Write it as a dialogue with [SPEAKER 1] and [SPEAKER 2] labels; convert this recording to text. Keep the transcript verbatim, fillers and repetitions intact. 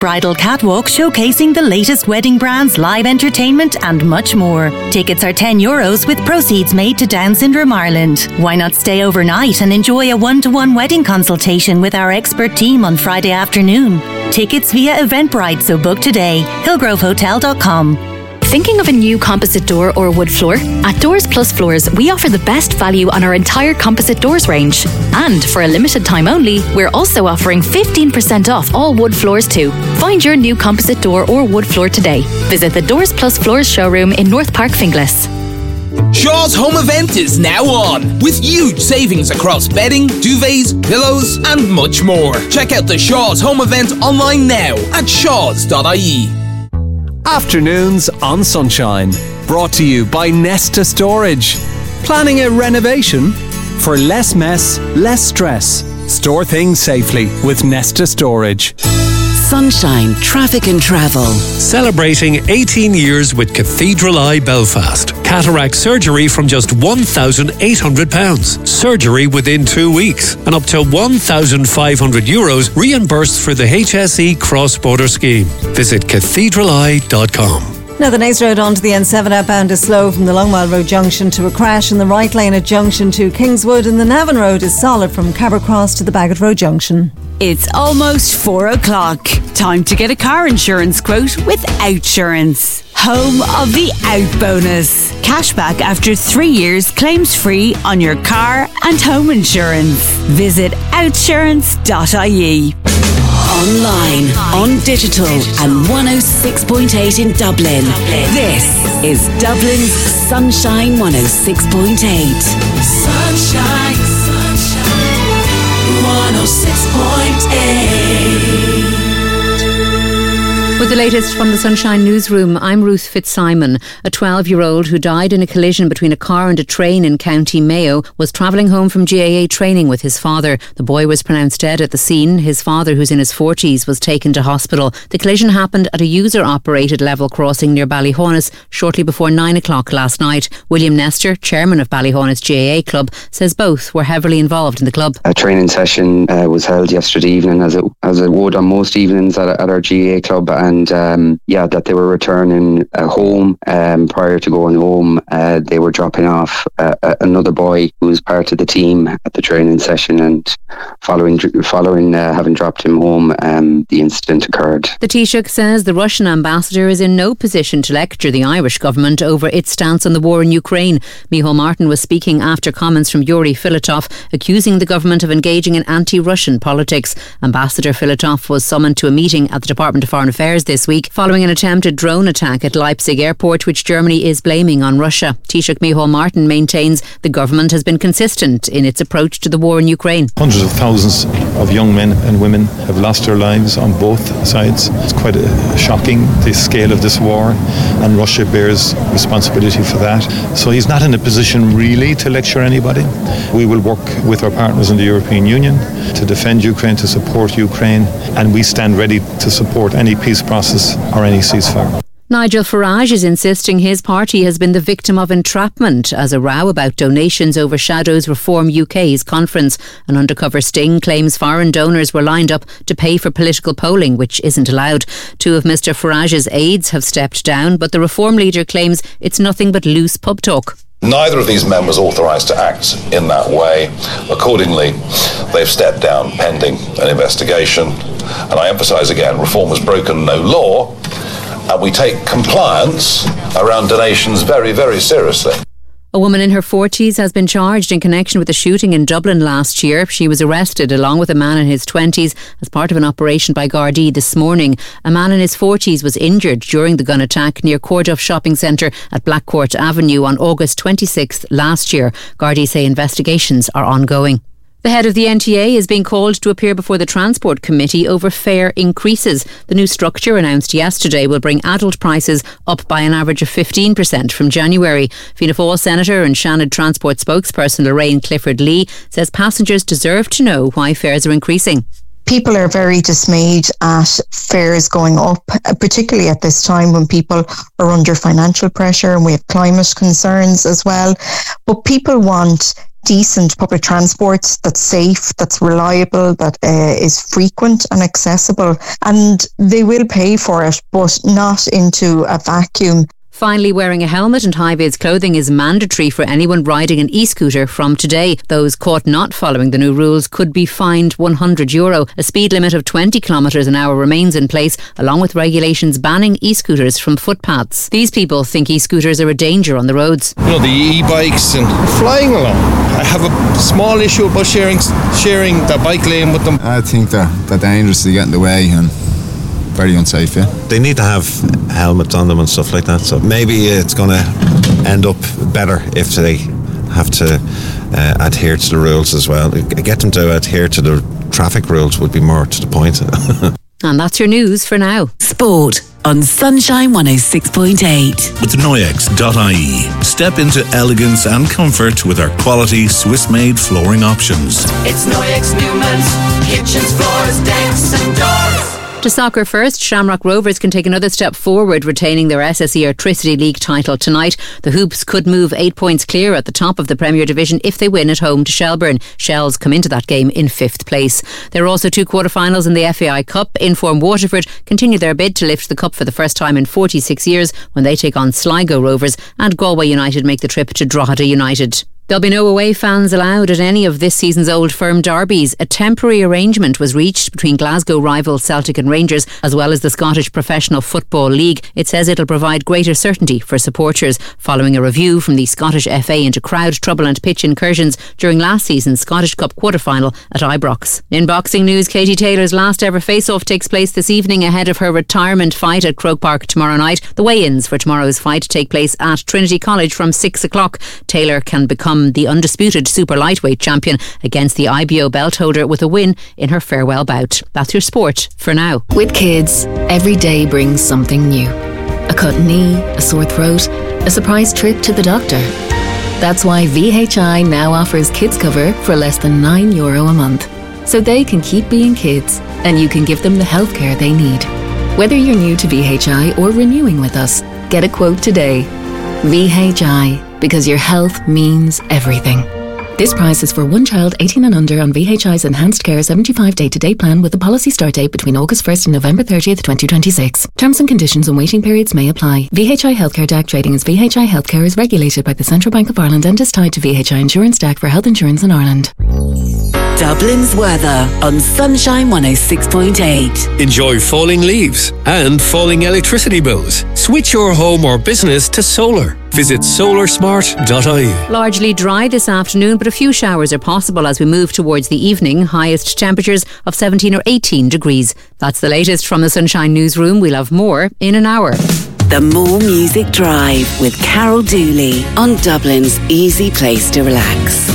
[SPEAKER 1] Bridal catwalk showcasing the latest wedding brands, live entertainment and much more. Tickets are ten euros with proceeds made to Down Syndrome Ireland. Why not stay overnight and enjoy a one-to-one wedding consultation with our expert team on Friday afternoon? Tickets via Eventbrite, so book today. hillgrove hotel dot com.
[SPEAKER 2] Thinking of a new composite door or wood floor? At Doors Plus Floors, we offer the best value on our entire composite doors range. And for a limited time only, we're also offering fifteen percent off all wood floors too. Find your new composite door or wood floor today. Visit the Doors Plus Floors showroom in North Park, Finglas.
[SPEAKER 3] Shaw's Home Event is now on, with huge savings across bedding, duvets, pillows and much more. Check out the Shaw's Home Event online now at shaws dot I E.
[SPEAKER 4] Afternoons on Sunshine, brought to you by Nesta Storage. Planning a renovation? For less mess, less stress. Store things safely with Nesta Storage.
[SPEAKER 5] Sunshine, Traffic and Travel.
[SPEAKER 6] Celebrating eighteen years with Cathedral Eye Belfast. Cataract surgery from just one thousand eight hundred pounds. Surgery within two weeks. And up to one thousand five hundred euros reimbursed for the H S E cross-border scheme. Visit cathedral eye dot com.
[SPEAKER 7] Now the next road onto the N seven outbound is slow from the Longmire Road junction to a crash in the right lane at junction to Kingswood, and the Navan Road is solid from Cabercross to the Bagot Road junction.
[SPEAKER 8] It's almost four o'clock. Time to get a car insurance quote with Outsurance. Home of the Out Bonus. Cashback after three years, claims free on your car and home insurance. Visit outsurance dot I E.
[SPEAKER 5] Online, on digital, and one oh six point eight in Dublin. This is Dublin's Sunshine one oh six point eight.
[SPEAKER 9] Sunshine, sunshine, one oh six point eight.
[SPEAKER 10] With the latest from the Sunshine Newsroom, I'm Ruth Fitzsimon. A twelve-year-old who died in a collision between a car and a train in County Mayo was travelling home from G A A training with his father. The boy was pronounced dead at the scene. His father, who's in his forties, was taken to hospital. The collision happened at a user-operated level crossing near Ballyhonus shortly before nine o'clock last night. William Nestor, chairman of Ballyhonus G A A Club, says both were heavily involved in the club.
[SPEAKER 11] A training session uh, was held yesterday evening, as it, as it would on most evenings at, at our G A A club, and And um, yeah, that they were returning uh, home. Um, prior to going home, uh, they were dropping off uh, another boy who was part of the team at the training session, and following following uh, having dropped him home, um, the incident occurred.
[SPEAKER 10] The Taoiseach says the Russian ambassador is in no position to lecture the Irish government over its stance on the war in Ukraine. Micheál Martin was speaking after comments from Yuri Filatov accusing the government of engaging in anti-Russian politics. Ambassador Filatov was summoned to a meeting at the Department of Foreign Affairs this week following an attempted drone attack at Leipzig airport, which Germany is blaming on Russia. Taoiseach Micheál Martin maintains the government has been consistent in its approach to the war in Ukraine.
[SPEAKER 12] Hundreds of thousands of young men and women have lost their lives on both sides. It's quite a shocking, the scale of this war, and Russia bears responsibility for that. So he's not in a position really to lecture anybody. We will work with our partners in the European Union to defend Ukraine, to support Ukraine, and we stand ready to support any peace process or any ceasefire.
[SPEAKER 10] Nigel Farage is insisting his party has been the victim of entrapment as a row about donations overshadows Reform U K's conference. An undercover sting claims foreign donors were lined up to pay for political polling, which isn't allowed. Two of Mr Farage's aides have stepped down, but the Reform leader claims it's nothing but loose pub talk.
[SPEAKER 13] Neither of these men was authorised to act in that way. Accordingly, they've stepped down pending an investigation. And I emphasise again, Reform has broken no law, and we take compliance around donations very, very seriously.
[SPEAKER 10] A woman in her forties has been charged in connection with a shooting in Dublin last year. She was arrested along with a man in his twenties as part of an operation by Gardaí this morning. A man in his forties was injured during the gun attack near Corduff Shopping Centre at Blackcourt Avenue on August twenty-sixth last year. Gardaí say investigations are ongoing. The head of the N T A is being called to appear before the Transport Committee over fare increases. The new structure announced yesterday will bring adult prices up by an average of fifteen percent from January. Fianna Fáil Senator and Shannon Transport spokesperson Lorraine Clifford-Lee says passengers deserve to know why fares are increasing.
[SPEAKER 14] People are very dismayed at fares going up, particularly at this time when people are under financial pressure and we have climate concerns as well. But people want decent public transport that's safe, that's reliable, that uh, is frequent and accessible. And they will pay for it, but not into a vacuum.
[SPEAKER 10] Finally, wearing a helmet and high-vis clothing is mandatory for anyone riding an e-scooter from today. Those caught not following the new rules could be fined one hundred euro. A speed limit of twenty kilometres an hour remains in place, along with regulations banning e-scooters from footpaths. These people think e-scooters are a danger on the roads.
[SPEAKER 15] You know, the e-bikes and flying along. I have a small issue about sharing sharing the bike lane with them.
[SPEAKER 16] I think they're, they're dangerous to get in the way and very unsafe, yeah.
[SPEAKER 17] They need to have helmets on them and stuff like that, so maybe it's going to end up better if they have to uh, adhere to the rules as well. Get them to adhere to the traffic rules would be more to the point.
[SPEAKER 10] And that's your news for now.
[SPEAKER 5] Sport on Sunshine one oh six point eight.
[SPEAKER 18] With Noyex dot I E, step into elegance and comfort with our quality Swiss-made flooring options.
[SPEAKER 9] It's Noyex Newman's kitchens, floors, decks and doors.
[SPEAKER 10] To soccer first, Shamrock Rovers can take another step forward, retaining their S S E Airtricity League title tonight. The Hoops could move eight points clear at the top of the Premier Division if they win at home to Shelbourne. Shells come into that game in fifth place. There are also two quarter-finals in the F A I Cup. Inform Waterford continue their bid to lift the cup for the first time in forty-six years when they take on Sligo Rovers, and Galway United make the trip to Drogheda United. There'll be no away fans allowed at any of this season's Old Firm derbies. A temporary arrangement was reached between Glasgow rivals Celtic and Rangers, as well as the Scottish Professional Football League. It says it'll provide greater certainty for supporters, following a review from the Scottish F A into crowd trouble and pitch incursions during last season's Scottish Cup quarter-final at Ibrox. In boxing news, Katie Taylor's last ever face-off takes place this evening ahead of her retirement fight at Croke Park tomorrow night. The weigh-ins for tomorrow's fight take place at Trinity College from six o'clock. Taylor can become the undisputed super lightweight champion against the I B O belt holder with a win in her farewell bout. That's your sport for now.
[SPEAKER 2] With kids, every day brings something new. A cut knee, a sore throat, a surprise trip to the doctor. That's why V H I now offers kids cover for less than nine euro a month. So they can keep being kids and you can give them the healthcare they need. Whether you're new to V H I or renewing with us, get a quote today. V H I, because your health means everything. This price is for one child eighteen and under on V H I's Enhanced Care seventy-five day to day plan with a policy start date between August first and November thirtieth, twenty twenty-six. Terms and conditions and waiting periods may apply. V H I Healthcare D A C trading as V H I Healthcare is regulated by the Central Bank of Ireland and is tied to V H I Insurance D A C for health insurance in Ireland.
[SPEAKER 5] Dublin's weather on Sunshine one oh six point eight.
[SPEAKER 6] Enjoy falling leaves and falling electricity bills. Switch your home or business to solar. Visit solar smart dot I E.
[SPEAKER 10] Largely dry this afternoon, but a few showers are possible as we move towards the evening. Highest temperatures of seventeen or eighteen degrees. That's the latest from the Sunshine Newsroom. We'll have more in an hour.
[SPEAKER 5] The More Music Drive with Carol Dooley on Dublin's easy place to relax.